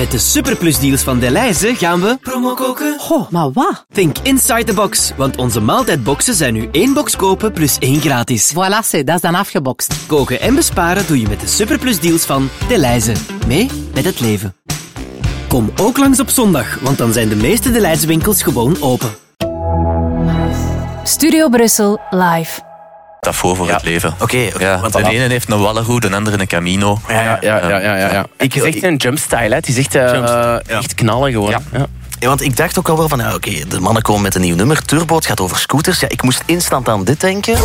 Met de Superplus deals van Delhaize gaan we promo koken. Goh, maar wat? Think inside the box, want onze maaltijdboxen zijn nu 1 box kopen plus 1 gratis. Voilà, dat is dan afgebokst. Koken en besparen doe je met de Superplus deals van Delhaize. Mee met het leven. Kom ook langs op zondag, want dan zijn de meeste Delhaize winkels gewoon open. Studio Brussel live. Metafoor voor het leven. Oké. Ja, Want de ene heeft een Wallaroo, de andere een Camino. Ja. Het is echt een jumpstyle, hè. Het is echt, echt knallen gewoon. Ja. Ja, want ik dacht ook al wel van, de mannen komen met een nieuw nummer. Turbo, het gaat over scooters. Ja, ik moest instant aan dit denken.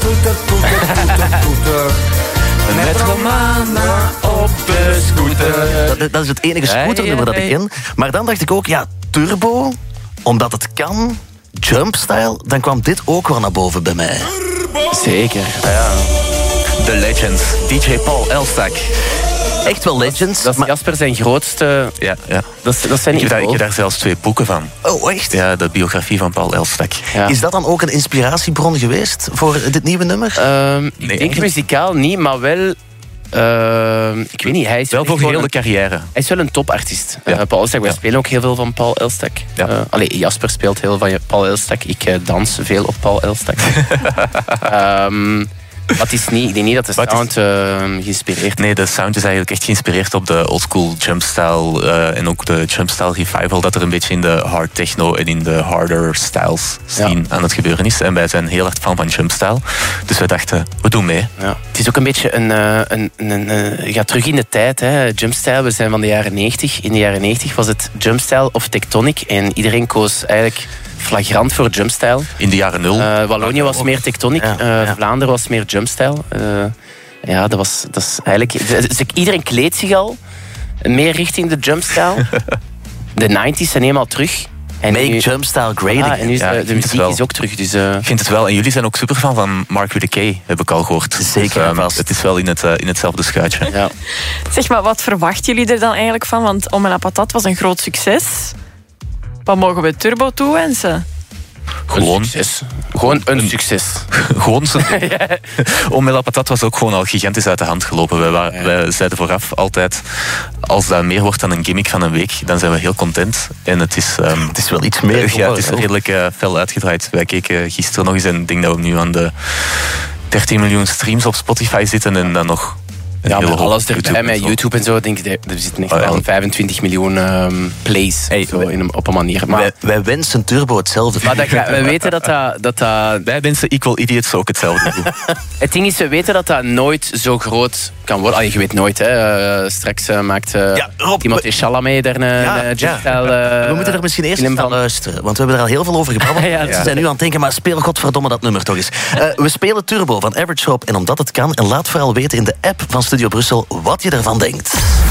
Een metromana op de scooter. Dat is het enige scooternummer dat ik ken. Maar dan dacht ik ook, Turbo, omdat het kan, jumpstyle, dan kwam dit ook wel naar boven bij mij. Zeker. The Legend, DJ Paul Elstak. Echt wel legends. Dat is Jasper zijn grootste... Ja. Dat zijn Ik idool. heb daar zelfs 2 boeken van. Oh, echt? Ja, de biografie van Paul Elstak. Ja. Is dat dan ook een inspiratiebron geweest voor dit nieuwe nummer? Ik denk muzikaal niet, maar wel... ik weet niet, hij is Wel voor heel de carrière. Hij is wel een topartiest. Ja. Paul Elstak, wij spelen ook heel veel van Paul Elstak. Ja. Jasper speelt heel veel van Paul Elstak. Ik dans veel op Paul Elstak. Maar het is niet, ik denk niet dat de sound geïnspireerd is. Nee, de sound is eigenlijk echt geïnspireerd op de oldschool jumpstyle en ook de jumpstyle revival dat er een beetje in de hard techno en in de harder styles scene aan het gebeuren is. En wij zijn heel erg fan van jumpstyle. Dus wij dachten, we doen mee. Ja. Het is ook een beetje je gaat terug in de tijd. Hè. Jumpstyle, we zijn van de jaren 90. In de jaren 90 was het jumpstyle of tectonic. En iedereen koos eigenlijk flagrant voor jumpstyle. In de jaren 0. Wallonië was meer tectonic. Vlaanderen was meer jumpstyle. Dat is eigenlijk... Dus iedereen kleedt zich al meer richting de jumpstyle. De 90's zijn helemaal terug. En Make nu, jumpstyle great again. en nu is de muziek is ook terug. Dus, Ik vind het wel. En jullie zijn ook super fan van Mark With A K, heb ik al gehoord. Zeker en vast. Het is wel in hetzelfde schuitje. ja. Zeg maar, wat verwachten jullie er dan eigenlijk van? Want Om en Patat was een groot succes. Wat mogen we Turbo toewensen? Gewoon een succes. Gewoon zo. Om La Patat was ook gewoon al gigantisch uit de hand gelopen. Wij zeiden vooraf altijd, als dat meer wordt dan een gimmick van een week, dan zijn we heel content. En het is wel iets meer. het is redelijk fel uitgedraaid. Wij keken gisteren nog eens en ik denk dat we nu aan de 13 miljoen streams op Spotify zitten en dan nog... Ja, met alles erbij, met YouTube en zo, denk ik, er zitten echt wel 25 miljoen plays op een manier. Maar wij wensen Turbo hetzelfde. Maar we weten dat wij wensen Equal Idiots ook hetzelfde doen. Het ding is, we weten dat dat nooit zo groot kan worden. Je weet nooit, hè. Straks maakt Timothée Chalamet daar een jumpstyle. We moeten er misschien eerst eens naar luisteren, want we hebben er al heel veel over gebabbeld. Ze zijn nu aan het denken, maar speel godverdomme dat nummer toch eens. We spelen Turbo van Average Shop en omdat het kan, en laat vooral weten in de app van Studio Brussel wat je ervan denkt.